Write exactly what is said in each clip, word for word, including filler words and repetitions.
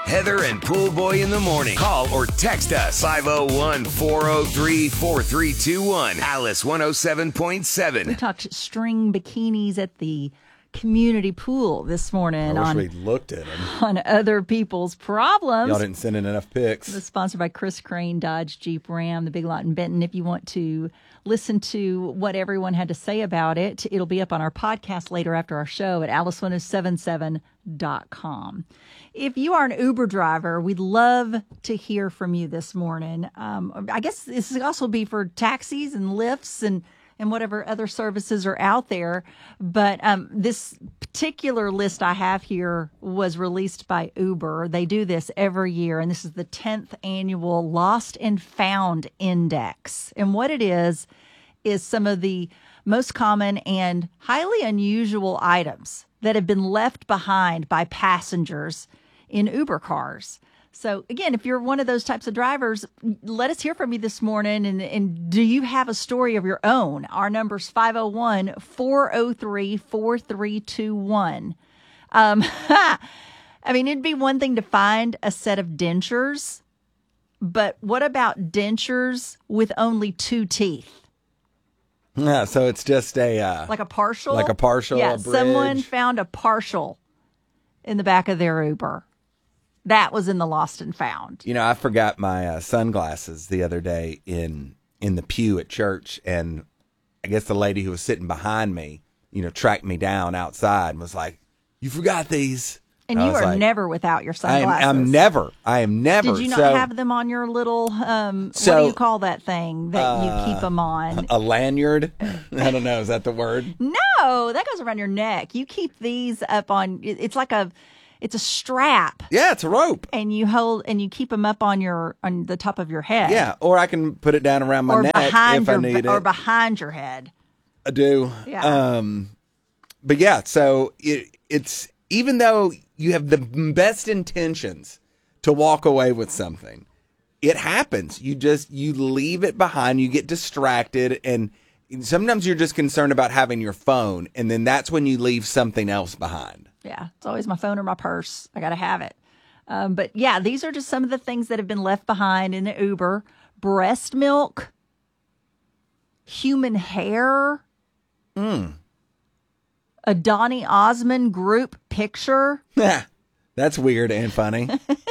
Heather and Pool Boy in the morning. Call or text us five oh one, four oh three, four three two one. Alice one oh seven point seven. We talked string bikinis at the community pool this morning. I wish on, we'd looked at them. on other people's problems. Y'all didn't send in enough pics. It's sponsored by Chris Crane, Dodge, Jeep, Ram, the Big Lot in Benton. If you want to listen to what everyone had to say about it, it'll be up on our podcast later after our show at alice ten seventy-seven dot com. If you are an Uber driver, we'd love to hear from you this morning. Um, I guess this will also be for taxis and Lyfts and and whatever other services are out there. But um, this particular list I have here was released by Uber. They do this every year, and this is the tenth annual Lost and Found Index. And what it is, is some of the most common and highly unusual items that have been left behind by passengers in Uber cars. So, again, if you're one of those types of drivers, let us hear from you this morning. And, and do you have a story of your own? Our number's five oh one, four oh three, four three two one. Um, I mean, it'd be one thing to find a set of dentures, but what about dentures with only two teeth? Yeah, so it's just a... Uh, Like a partial? Like a partial, Yeah, a bridge. someone found a partial in the back of their Uber. That was in the Lost and Found. You know, I forgot my uh, sunglasses the other day in in the pew at church, and I guess the lady who was sitting behind me, you know, tracked me down outside and was like, "You forgot these." And I you was are like, never without your I am, sunglasses. I'm never. I am never. Did you not so, have them on your little, um, So, what do you call that thing that uh, you keep them on? a lanyard? I don't know. Is that the word? No, that goes around your neck. You keep these up on, it- it's like a, it's a strap. Yeah, it's a rope. And you hold, and you keep them up on your, on the top of your head. Yeah, or I can put it down around my or neck behind if your, I need or it. behind your head. I do. Yeah. Um, but yeah, so it, it's even though you have the best intentions to walk away with something, it happens. You just you leave it behind. You get distracted, and sometimes you're just concerned about having your phone, and then that's when you leave something else behind. Yeah, it's always my phone or my purse. I got to have it. Um, but yeah, these are just some of the things that have been left behind in the Uber. Breast milk, human hair, Mm. a Donny Osmond group picture, That's weird and funny.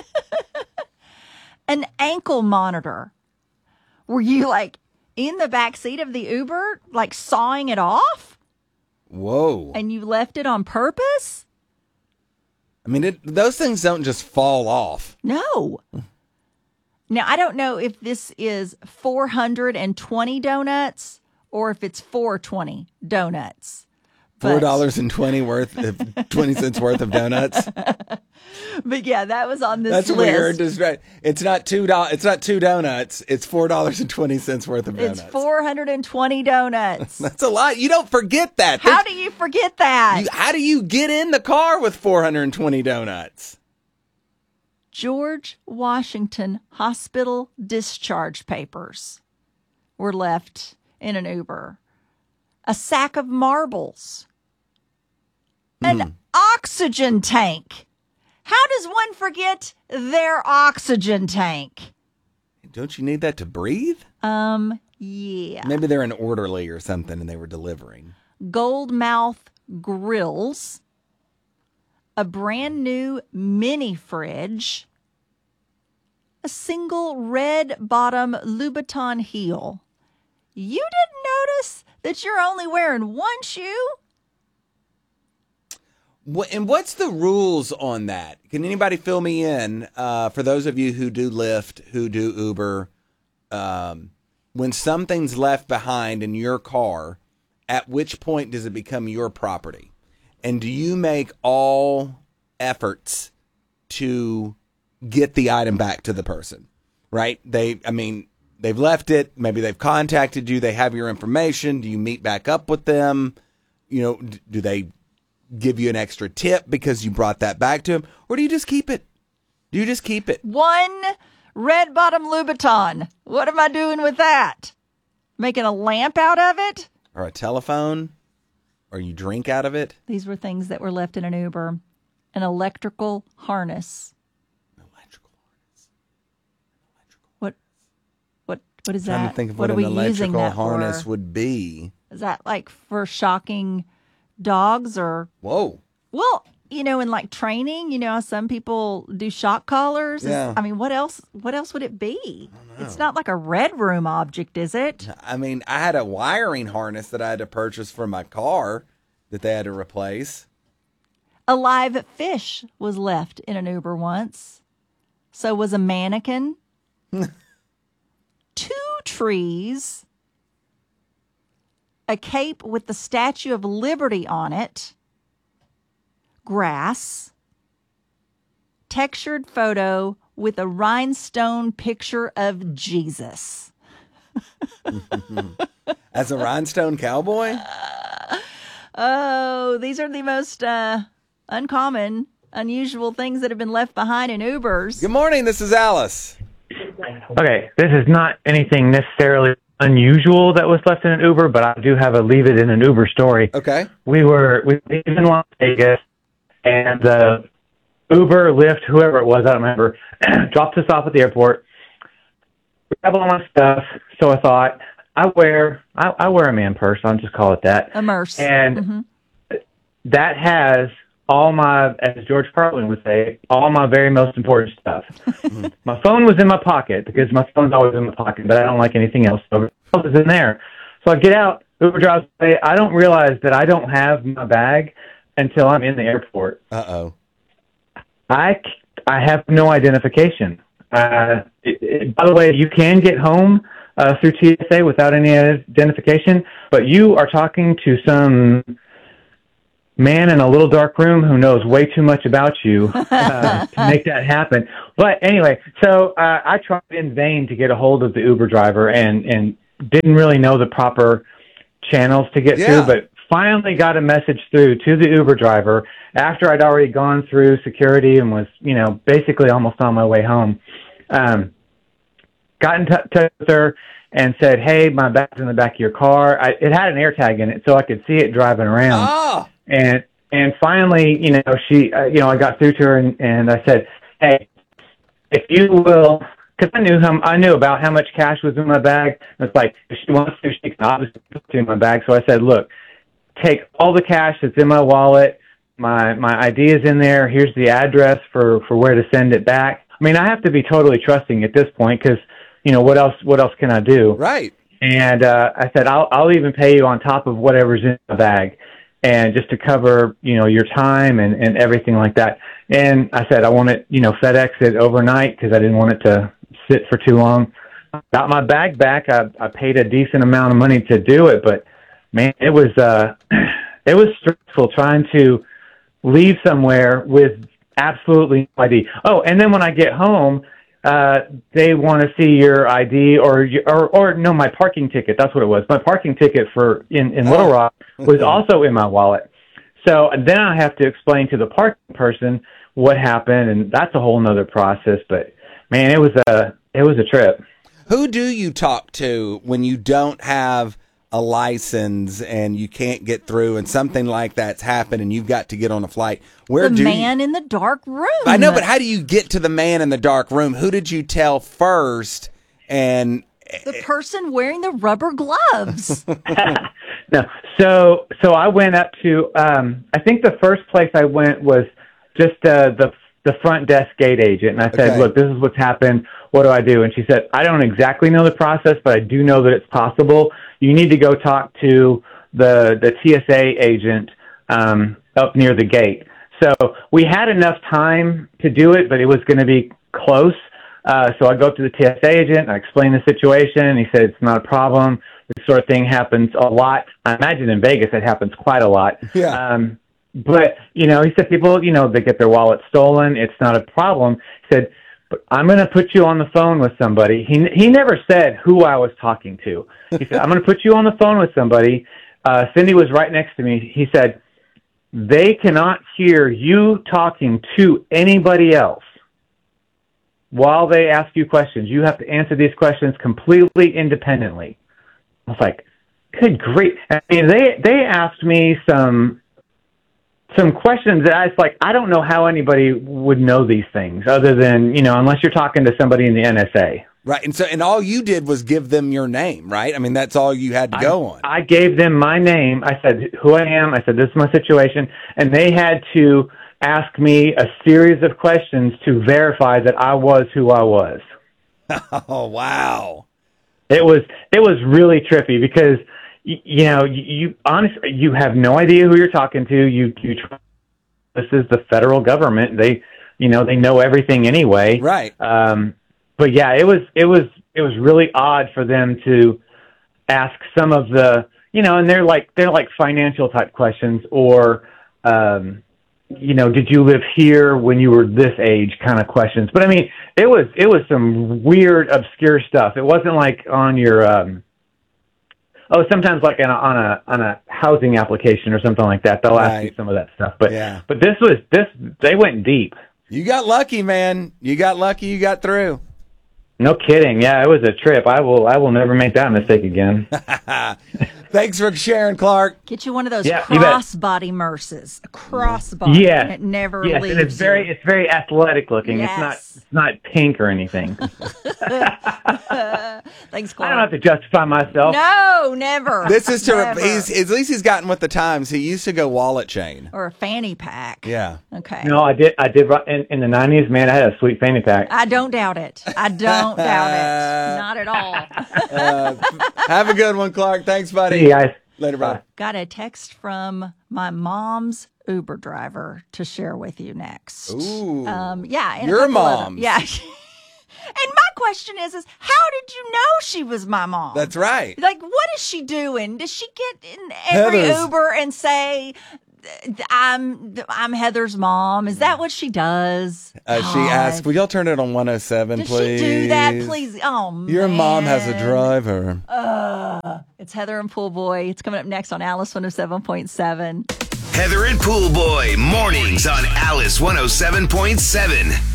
an ankle monitor. Were you like in the back seat of the Uber, like sawing it off, Whoa. and you left it on purpose? I mean, it, those things don't just fall off. No. Now, I don't know if this is four hundred twenty donuts or if it's four twenty donuts. But- Four dollars and twenty worth of twenty cents worth of donuts. But yeah, that was on this That's list. weird. It's right. It's not two dollars. It's not two donuts. It's four dollars and twenty cents worth of donuts. It's four hundred twenty donuts. That's a lot. You don't forget that. How There's- do you forget that? you, how do you get in the car with four hundred and twenty donuts? George Washington Hospital discharge papers were left in an Uber. A sack of marbles. An Mm. oxygen tank. How does one forget their oxygen tank? Don't you need that to breathe? Um, yeah. Maybe they're an orderly or something, and they were delivering. Gold mouth grills. A brand new mini fridge. A single red bottom Louboutin heel. You didn't notice that you're only wearing one shoe? What, and what's the rules on that? Can anybody fill me in? Uh, for those of you who do Lyft, who do Uber, um, when something's left behind in your car, at which point does it become your property? And do you make all efforts to get the item back to the person? Right? They, I mean, they've left it. Maybe they've contacted you. They have your information. Do you meet back up with them? You know, d- do they give you an extra tip because you brought that back to them? Or do you just keep it? Do you just keep it? One red bottom Louboutin. What am I doing with that? Making a lamp out of it? Or a telephone? Or you drink out of it? These were things that were left in an Uber. An electrical harness. What is I'm trying that? to think of what what, are an we using electrical that harness for? would be. Is that like for shocking dogs or? Whoa. Well, you know, in like training, you know, how some people do shock collars. Is- Yeah. I mean, what else? What else would it be? It's not like a red room object, is it? I mean, I had a wiring harness that I had to purchase for my car that they had to replace. A live fish was left in an Uber once. So was a mannequin. Two trees. A cape with the Statue of Liberty on it. Grass. Textured photo with a rhinestone picture of Jesus. As a rhinestone cowboy? Oh, these are the most uh, uncommon, unusual things that have been left behind in Ubers. Good morning, this is Alice. Okay, this is not anything necessarily unusual that was left in an Uber, but I do have a leave it in an Uber story. Okay. We were we were in Las Vegas, and the Uber, Lyft, whoever it was, I don't remember, dropped us off at the airport. We have all my stuff, so I thought I wear I, I wear a man purse. I'll just call it that. Immerse. And mm-hmm. that has all my, as George Carlin would say, all my very most important stuff. My phone was in my pocket because my phone's always in my pocket, but I don't like anything else. So it was in there. So I get out, Uber drives away. I don't realize that I don't have my bag until I'm in the airport. Uh-oh. I, I have no identification. Uh, it, it, by the way, you can get home uh, through T S A without any identification, but you are talking to some man in a little dark room who knows way too much about you uh, to make that happen. But anyway, so uh, I tried in vain to get a hold of the Uber driver and, and didn't really know the proper channels to get Yeah. through, but finally got a message through to the Uber driver after I'd already gone through security and was, you know, basically almost on my way home. Um, got in t- touch with her and said, hey, my bag's in the back of your car. I, it had an AirTag in it, so I could see it driving around. Oh. And and finally, you know, she, uh, you know, I got through to her and, and I said, hey, if you will, because I knew how, I knew about how much cash was in my bag. It's like, if she wants to, she can obviously put it in my bag. So I said, look, take all the cash that's in my wallet. My my I D is in there. Here's the address for, for where to send it back. I mean, I have to be totally trusting at this point because, you know, what else what else can I do? Right. And uh, I said, I'll I'll even pay you on top of whatever's in my bag. And just to cover, you know, your time and, and everything like that. And I said, I want it, you know, FedEx it overnight because I didn't want it to sit for too long. Got my bag back. I, I paid a decent amount of money to do it, but man, it was, uh, it was stressful trying to leave somewhere with absolutely no I D. Oh, and then when I get home, uh, they want to see your I D or, or, or no, my parking ticket. That's what it was. My parking ticket for in, in Little Rock was also in my wallet. So then I have to explain to the parking person what happened, and that's a whole nother process. But man, it was a, it was a trip. Who do you talk to when you don't have a license and you can't get through and something like that's happened and you've got to get on a flight? Where the do man you, in the dark room. I know, but how do you get to the man in the dark room? Who did you tell first? And the person wearing the rubber gloves. No, so so I went up to. Um, I think the first place I went was just uh, the the front desk gate agent, and I said, Okay. "Look, this is what's happened. What do I do?" And she said, "I don't exactly know the process, but I do know that it's possible. You need to go talk to the the T S A agent um, up near the gate." So we had enough time to do it, but it was going to be close. Uh, so I go up to the T S A agent, I explain the situation, and he said, it's not a problem. This sort of thing happens a lot. I imagine in Vegas it happens quite a lot. Yeah. Um, but, you know, he said people, you know, they get their wallet stolen. It's not a problem. He said, but I'm going to put you on the phone with somebody. He he never said who I was talking to. He said, I'm going to put you on the phone with somebody. Uh, Cindy was right next to me. He said, they cannot hear you talking to anybody else while they ask you questions. You have to answer these questions completely independently. I was like, good grief. I mean, they, they asked me some, some questions that I was like, I don't know how anybody would know these things other than, you know, unless you're talking to somebody in the N S A. Right. And so, and all you did was give them your name, right? I mean, that's all you had to go on. I gave them my name. I said who I am. I said, this is my situation. And they had to ask me a series of questions to verify that I was who I was. Oh, wow. It was, it was really trippy because, you, you know, you, you honestly, you have no idea who you're talking to. You, you, this is the federal government. They, you know, they know everything anyway. Right. Um, But yeah, it was it was it was really odd for them to ask some of the, you know, and they're like they're like financial type questions, or um, you know, did you live here when you were this age kind of questions. But I mean, it was it was some weird, obscure stuff. It wasn't like on your um, oh, sometimes like on a, on a on a housing application or something like that. They'll ask Right. you some of that stuff. But Yeah. but this was this they went deep. You got lucky, man. You got lucky. You got through. No kidding. Yeah, it was a trip. I will I will never make that mistake again. Thanks for sharing, Clark. Get you one of those Yeah, you bet. crossbody Merces. A crossbody. Yes. And it never Yes, leaves and it's very you. it's very athletic looking. Yes. It's not it's not pink or anything. Thanks, I Clark. don't have to justify myself. No, never. This is to Never. he's, at least he's gotten with the times. He used to go wallet chain. Or a fanny pack. Yeah. Okay. No, I did I did in, in the nineties, man, I had a sweet fanny pack. I don't doubt it. I don't doubt it. Not at all. Uh, have a good one, Clark. Thanks, buddy. See you guys. Later, bye. Got a text from my mom's Uber driver to share with you next. Ooh. Um, yeah. and a Your couple other- mom's. Yeah. And my question is, is how did you know she was my mom? That's right. Like, what is she doing? Does she get in every Heather's- Uber and say, I'm I'm Heather's mom? Is that what she does? Uh, she God. asked, "Would y'all turn it on one oh seven, Does please?" she do that, please? Oh, man. Your mom has a driver. Uh, it's Heather and Pool Boy. It's coming up next on Alice one oh seven point seven. Heather and Pool Boy, mornings on Alice one oh seven point seven.